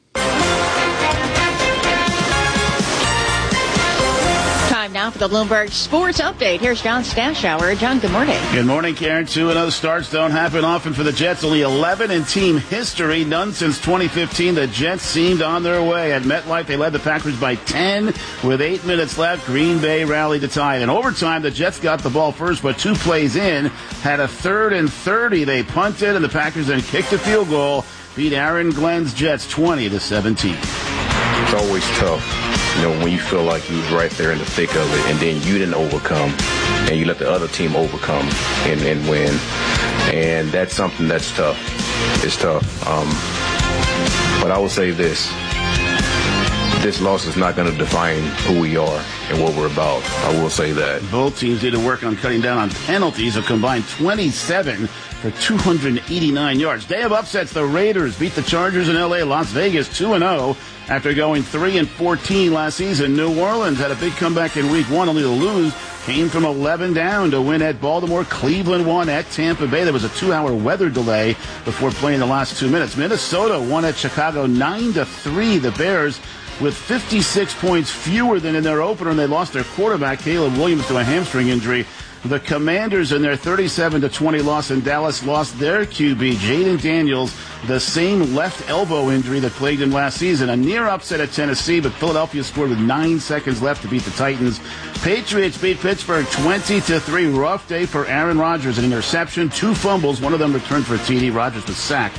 Time now for the Bloomberg Sports Update. Here's John Stashower. John, good morning. Good morning, Karen. 2-0 starts don't happen often for the Jets. Only 11 in team history. None since 2015. The Jets seemed on their way. At MetLife, they led the Packers by 10 with 8 minutes left. Green Bay rallied to tie it. In overtime, the Jets got the ball first, but 2 plays in, had a 3rd and 30. They punted, and the Packers then kicked a field goal. Beat Aaron Glenn's Jets 20-17. It's always tough, when you feel like you was right there in the thick of it, and then you didn't overcome, and you let the other team overcome and win. And that's something that's tough. It's tough. But I will say this. This loss is not going to define who we are and what we're about. I will say that. Both teams need to work on cutting down on penalties, a combined 27 for 289 yards. Day of upsets, the Raiders beat the Chargers in L.A. Las Vegas 2-0 after going 3-14 last season. New Orleans had a big comeback in Week 1, only to lose. Came from 11 down to win at Baltimore. Cleveland won at Tampa Bay. There was a 2-hour weather delay before playing the last 2 minutes. Minnesota won at Chicago 9-3. The Bears with 56 points fewer than in their opener, and they lost their quarterback, Caleb Williams, to a hamstring injury. The Commanders, in their 37-20 loss in Dallas, lost their QB, Jaden Daniels, the same left elbow injury that plagued him last season. A near upset at Tennessee, but Philadelphia scored with 9 seconds left to beat the Titans. Patriots beat Pittsburgh 20-3. Rough day for Aaron Rodgers. An interception, 2 fumbles, one of them returned for a TD. Rodgers was sacked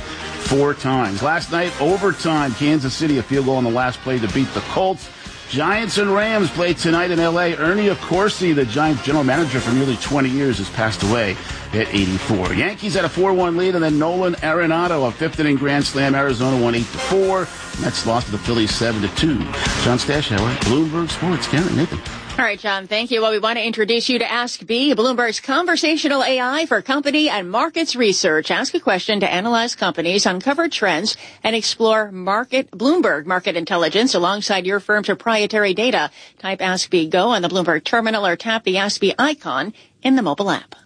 4 times. Last night, overtime, Kansas City, a field goal on the last play to beat the Colts. Giants and Rams play tonight in L.A. Ernie Accorsi, the Giants general manager for nearly 20 years, has passed away at 84. Yankees had a 4-1 lead, and then Nolan Arenado, a fifth-inning grand slam. Arizona won 8-4. Mets lost to the Phillies 7-2. John Stashauer, Bloomberg Sports. Karen, Nathan. All right, John, thank you. Well, we want to introduce you to Ask B, Bloomberg's conversational AI for company and markets research. Ask a question to analyze companies, uncover trends, and explore Bloomberg market intelligence alongside your firm's proprietary data. Type Ask B Go on the Bloomberg terminal or tap the Ask B icon in the mobile app.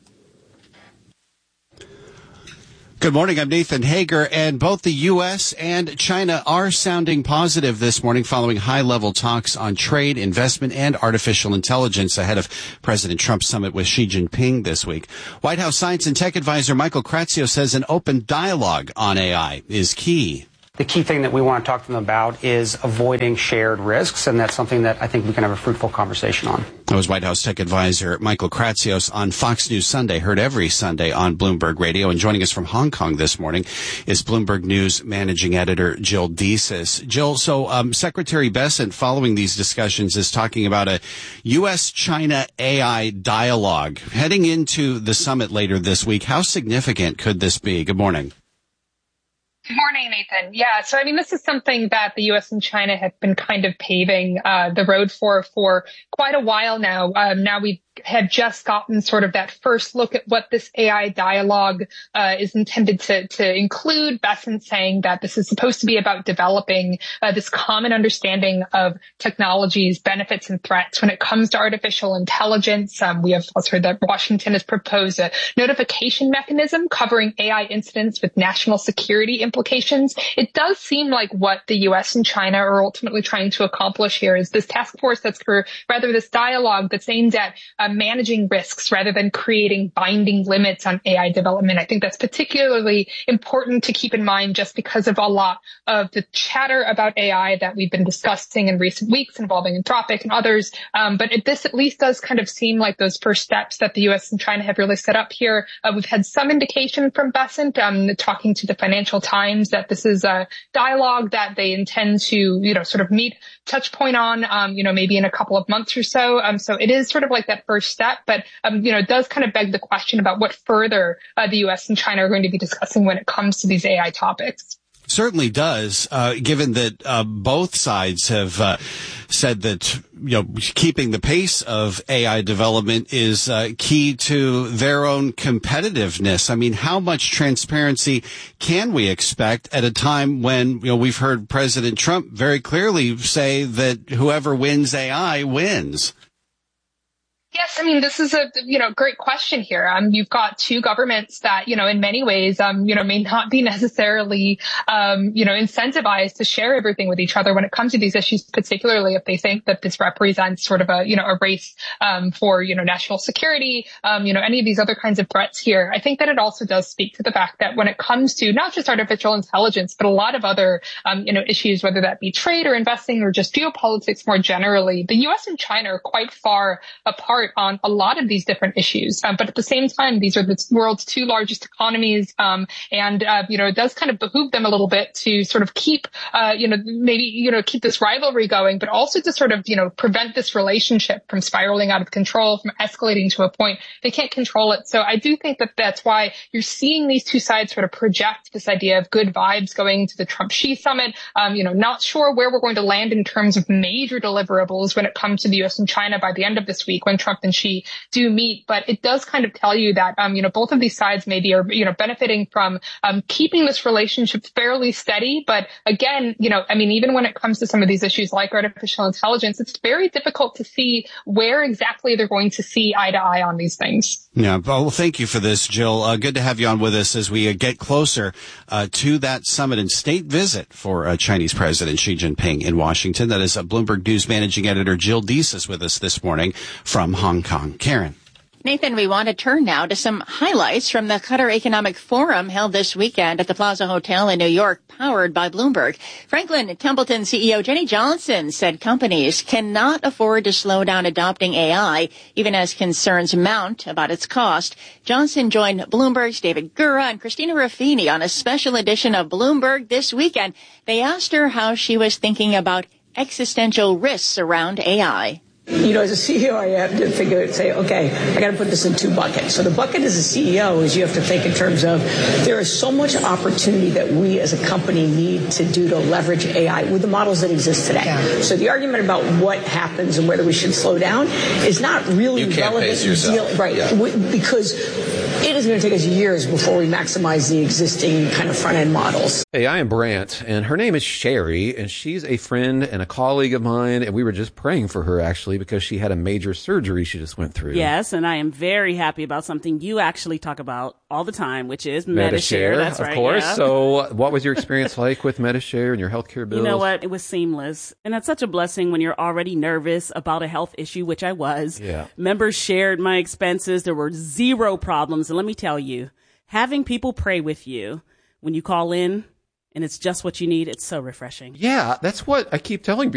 Good morning. I'm Nathan Hager, and both the U.S. and China are sounding positive this morning following high-level talks on trade, investment, and artificial intelligence ahead of President Trump's summit with Xi Jinping this week. White House Science and Tech Advisor Michael Kratsios says an open dialogue on AI is key. The key thing that we want to talk to them about is avoiding shared risks, and that's something that I think we can have a fruitful conversation on. That was White House Tech Advisor Michael Kratsios on Fox News Sunday, heard every Sunday on Bloomberg Radio. And joining us from Hong Kong this morning is Bloomberg News Managing Editor Jill Desis. Jill, so Secretary Bessent, following these discussions, is talking about a U.S.-China AI dialogue heading into the summit later this week. How significant could this be? Good morning. Good morning, Nathan. Yeah, so this is something that the U.S. and China have been kind of paving the road for quite a while now. Now we had just gotten sort of that first look at what this AI dialogue is intended to include. Bessent saying that this is supposed to be about developing this common understanding of technology's benefits and threats when it comes to artificial intelligence. We have also heard that Washington has proposed a notification mechanism covering AI incidents with national security implications. It does seem like what the U.S. and China are ultimately trying to accomplish here is this task force this dialogue that's aimed at managing risks rather than creating binding limits on AI development. I think that's particularly important to keep in mind just because of a lot of the chatter about AI that we've been discussing in recent weeks involving Anthropic and others. But this at least does kind of seem like those first steps that the U.S. and China have really set up here. We've had some indication from Bessent, talking to the Financial Times, that this is a dialogue that they intend to, sort of meet touch point on, maybe in a couple of months or so. So it is sort of like that first step, but, it does kind of beg the question about what further the U.S. and China are going to be discussing when it comes to these AI topics. Certainly does, given that both sides have said that keeping the pace of AI development is key to their own competitiveness. How much transparency can we expect at a time when we've heard President Trump very clearly say that whoever wins AI wins? Yes, this is a, great question here. You've got two governments that, in many ways, may not be necessarily, incentivized to share everything with each other when it comes to these issues, particularly if they think that this represents sort of a race, for, national security, any of these other kinds of threats here. I think that it also does speak to the fact that when it comes to not just artificial intelligence, but a lot of other, issues, whether that be trade or investing or just geopolitics more generally, the U.S. and China are quite far apart on a lot of these different issues. But at the same time, these are the world's two largest economies. It does kind of behoove them a little bit to sort of keep, keep this rivalry going, but also to sort of, prevent this relationship from spiraling out of control, from escalating to a point they can't control it. So I do think that that's why you're seeing these two sides sort of project this idea of good vibes going to the Trump-Xi summit. Not sure where we're going to land in terms of major deliverables when it comes to the U.S. and China by the end of this week when Trump and Xi do meet, but it does kind of tell you that, both of these sides maybe are, benefiting from, keeping this relationship fairly steady. But again, even when it comes to some of these issues like artificial intelligence, it's very difficult to see where exactly they're going to see eye to eye on these things. Yeah. Well, thank you for this, Jill. Good to have you on with us as we get closer, to that summit and state visit for Chinese President Xi Jinping in Washington. That is Bloomberg News Managing Editor Jill Desis with us this morning from Hong Kong. Karen. Nathan, we want to turn now to some highlights from the Qatar Economic Forum held this weekend at the Plaza Hotel in New York, powered by Bloomberg. Franklin Templeton CEO Jenny Johnson said companies cannot afford to slow down adopting AI, even as concerns mount about its cost. Johnson joined Bloomberg's David Gura and Christina Ruffini on a special edition of Bloomberg this weekend. They asked her how she was thinking about existential risks around AI. You know, as a CEO, I have to say, okay, I got to put this in two buckets. So the bucket as a CEO is you have to think in terms of there is so much opportunity that we as a company need to do to leverage AI with the models that exist today. Yeah. So the argument about what happens and whether we should slow down is not really relevant. You can't pace yourself. Right. Yeah. Because it is going to take us years before we maximize the existing kind of front-end models. Hey, I am Brant, and her name is Sherry, and she's a friend and a colleague of mine, and we were just praying for her, actually, because she had a major surgery she just went through. Yes, and I am very happy about something you actually talk about all the time, which is MediShare. That's right. Of course. Yeah. So what was your experience like with MediShare and your healthcare bills? You know what? It was seamless. And that's such a blessing when you're already nervous about a health issue, which I was. Yeah. Members shared my expenses. There were zero problems. And let me tell you, having people pray with you when you call in and it's just what you need, it's so refreshing. Yeah, that's what I keep telling people.